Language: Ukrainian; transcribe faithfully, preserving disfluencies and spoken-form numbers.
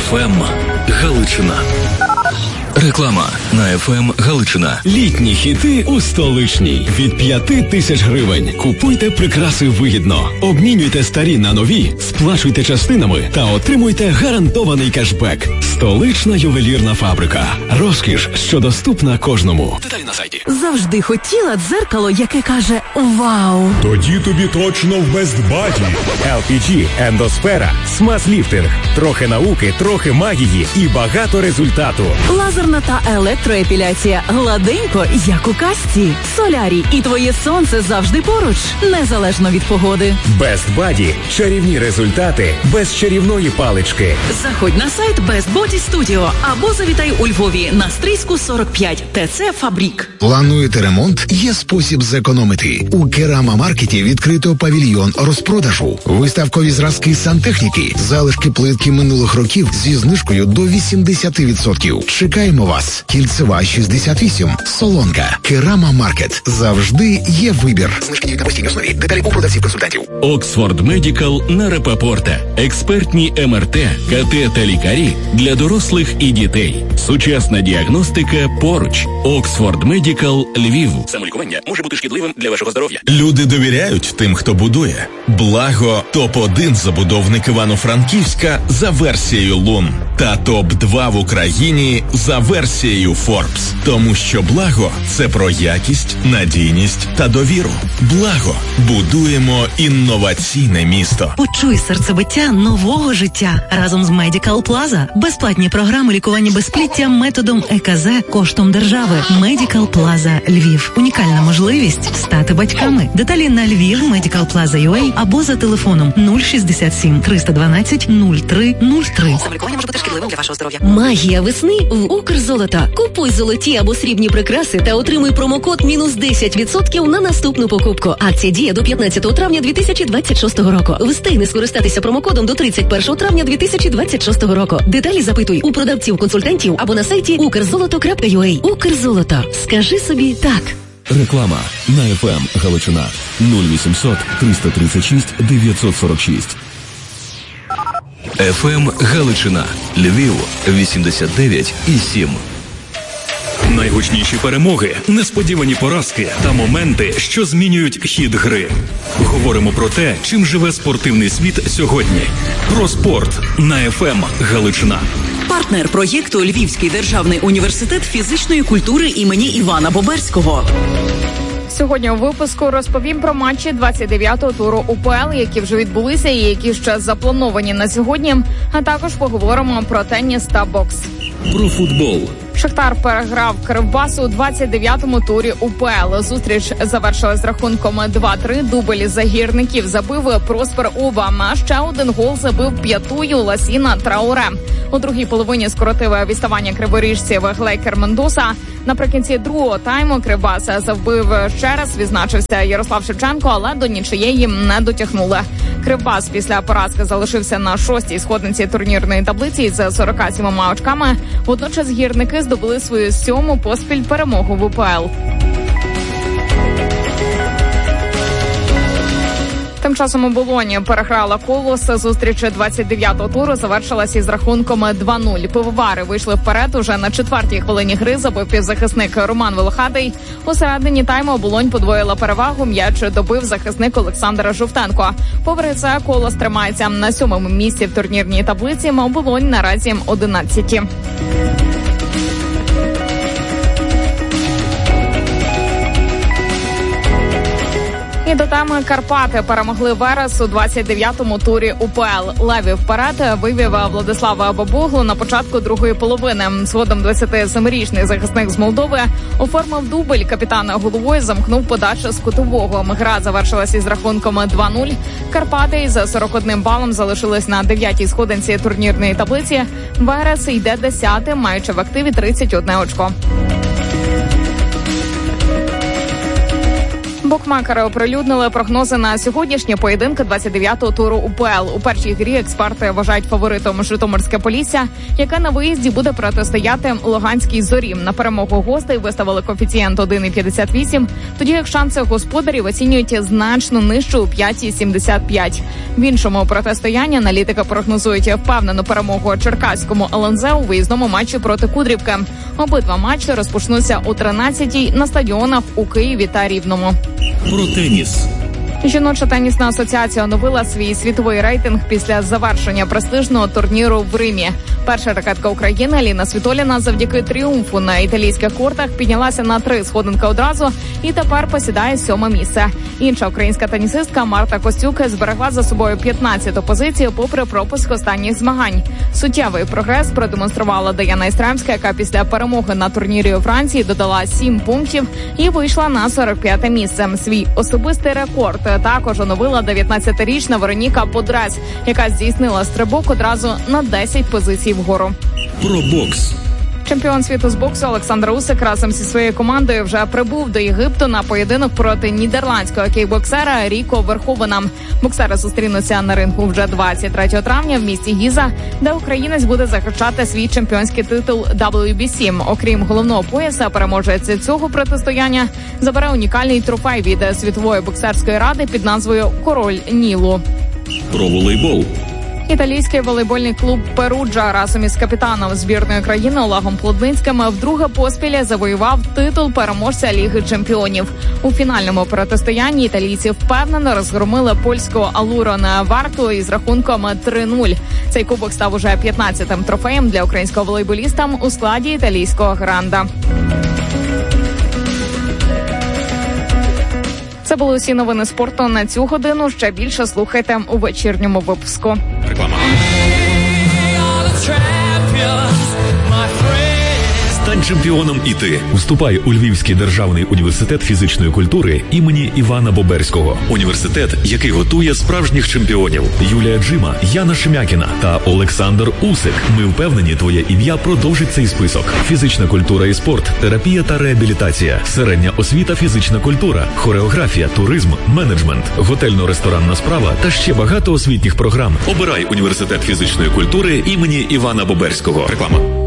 еф ем Галичина. Реклама на еф ем Галичина. Літні хіти у столичній. Від п'яти тисяч гривень. Купуйте прикраси вигідно. Обмінюйте старі на нові, сплачуйте частинами та отримуйте гарантований кешбек. Столична ювелірна фабрика. Розкіш, що доступна кожному. Деталі на сайті. Завжди хотіла дзеркало, яке каже «Вау». Тоді тобі точно в Best Buddy. ел пі джі, ендосфера, смаз-ліфтинг. Трохи науки, трохи магії і багато результату. Лазерна та електроепіляція. Гладенько, як у казці. Солярій і твоє сонце завжди поруч, незалежно від погоди. Best Buddy. Чарівні результати без чарівної палички. Заходь на сайт Best Body Studio або завітай у Львові на Стрийську сорок п'ять. ТЦ «Фабрік». Плануєте ремонт? Є спосіб зекономити. У Керама-маркеті відкрито павільйон розпродажу. Виставкові зразки сантехніки, залишки плитки минулих років зі знижкою до вісімдесят відсотків. Чекаємо вас. Кільцева шістдесят вісім. Солонка. Керама-маркет. Завжди є вибір. Знижки на постійній основі. Деталі у продавців-консультантів. Оксфорд Медикал на Репапорта. Експертні ем ер те, ка те та лікарі для дорослих і дітей. Сучасна діагностика поруч. Оксфорд Медикал Львів. Самолікування може бути шкідливим для вашого здоров'я. Люди довіряють тим, хто будує. Благо топ один забудовник Івано-Франківська за версією Лун. Та топ два в Україні за версією Forbes. Тому що Благо – це про якість, надійність та довіру. Благо. Будуємо інноваційне місто. Почуй серцебиття нового життя разом з Medical Plaza. Безплатні програми лікування безпліття методом е ка зет коштом держави. Medical Plaza Львів. Унікальна можливість стати батьками. Деталі на Львів Медикал Плаза ю ей або за телефоном нуль шістдесят сім триста дванадцять нуль три нуль три. Самолікування може бути шкідливим для вашого здоров'я. Магія весни в Укрзолото. Купуй золоті або срібні прикраси та отримуй промокод мінус десять відсотків на наступну покупку. Акція діє до п'ятнадцятого травня дві тисячі двадцять шостого року. Встигни скористатися промокодом до тридцять першого травня дві тисячі двадцять шостого року. Деталі запитуй у продавців-консультантів або на сайті укрзолото крапка ю ей. Укрзолото. Скажи собі так. Реклама на еф ем Галичина. нуль вісімсот триста тридцять шість дев'ятсот сорок шість. еф ем Галичина. Львів вісімдесят дев'ять і сім. Найгучніші перемоги, несподівані поразки та моменти, що змінюють хід гри. Говоримо про те, чим живе спортивний світ сьогодні. Про спорт на еф ем Галичина. Партнер проєкту Львівський державний університет фізичної культури імені Івана Боберського. Сьогодні у випуску розповім про матчі двадцять дев'ятого туру у пе ел, які вже відбулися і які ще заплановані на сьогодні, а також поговоримо про теніс та бокс. Про футбол. Шахтар переграв Кривбас у двадцять дев'ятому турі у пе ел. Зустріч завершилась з рахунком два три. Дубль загірників забив Проспер Оба, а ще один гол забив п'ятою Ласіна Трауре. У другій половині скоротив відставання криворіжців Глейкер Мендоса. Наприкінці другого тайму Кривбас завбив ще раз, відзначився Ярослав Шевченко, але до нічиєї не дотягнули. Кривбас після поразки залишився на шостій сходинці турнірної таблиці з сорок сімома очками. Водночас гірники здобули свою сьому поспіль перемогу в у пе ел. Тим часом Оболонь переграла Колос. Зустріч двадцять дев'ятого туру завершилася із рахунком два нуль. Пивовари вийшли вперед уже на четвертій хвилині гри, забив півзахисник Роман Волохатий. У середині тайму Оболонь подвоїла перевагу, м'яч добив захисник Олександр Жовтенко. Попри це, Колос тримається на сьомому місці в турнірній таблиці, а Оболонь наразі одинадцяті. І до теми Карпати перемогли Верес у двадцять дев'ятому турі у пе ел. Леві вперед вивів Владислава Бабоглу на початку другої половини. Згодом двадцятисемирічний захисник з Молдови оформив дубль. Капітан головою замкнув подачу з кутового. Гра завершилася із рахунком два нуль. Карпати із сорок одним балом залишились на дев'ятій сходинці турнірної таблиці. Верес йде десятим, маючи в активі тридцять одне очко. Букмекери оприлюднили прогнози на сьогоднішні поєдинки двадцять дев'ятого туру УПЛ. У першій грі експерти вважають фаворитом Житомирське Полісся, яке на виїзді буде протистояти Луганській Зорі. На перемогу гостей виставили коефіцієнт один цілих п'ятдесят вісім, тоді як шанси господарів оцінюють значно нижче у п'ять цілих сімдесят п'ять. В іншому протистоянні аналітики прогнозують впевнену перемогу черкаському ел ен зет у виїзному матчі проти Кудрівки. Обидва матчі розпочнуться о тринадцятій на стадіонах у Києві та Рівному. Про теніс. Жіноча тенісна асоціація оновила свій світовий рейтинг після завершення престижного турніру в Римі. Перша ракетка України Аліна Світоліна завдяки тріумфу на італійських кортах піднялася на три сходинки одразу і тепер посідає сьоме місце. Інша українська тенісистка Марта Костюк зберегла за собою п'ятнадцяту позицію попри пропуск останніх змагань. Суттєвий прогрес продемонструвала Даяна Істремська, яка після перемоги на турнірі у Франції додала сім пунктів і вийшла на сорок п'яте місце. Свій особистий рекорд також оновила дев'ятнадцятирічна Вероніка Подрес, яка здійснила стрибок одразу на десять позицій вгору. Про бокс. Чемпіон світу з боксу Олександр Усик разом зі своєю командою вже прибув до Єгипту на поєдинок проти нідерландського кейбоксера Ріко Верховена. Боксери зустрінуться на рингу вже двадцять третього травня в місті Гіза, де українець буде захищати свій чемпіонський титул дабл ю бі сі. Окрім головного пояса, переможець цього протистояння забере унікальний трофей від світової боксерської ради під назвою «Король Нілу». Про волейбол. Італійський волейбольний клуб «Перуджа» разом із капітаном збірної країни Олегом Плотницьким вдруге поспіль завоював титул переможця Ліги чемпіонів. У фінальному протистоянні італійці впевнено розгромили польського «Алурон Варту» із рахунком три нуль. Цей кубок став уже п'ятнадцятим трофеєм для українського волейболіста у складі італійського «Гранда». Це були усі новини спорту на цю годину. Ще більше слухайте у вечірньому випуску. Реклама. Стань чемпіоном і ти. Вступай у Львівський державний університет фізичної культури імені Івана Боберського. Університет, який готує справжніх чемпіонів. Юлія Джима, Яна Шемякіна та Олександр Усик. Ми впевнені, твоє ім'я продовжить цей список. Фізична культура і спорт, терапія та реабілітація, середня освіта, фізична культура, хореографія, туризм, менеджмент, готельно-ресторанна справа та ще багато освітніх програм. Обирай університет фізичної культури імені Івана Боберського. Реклама.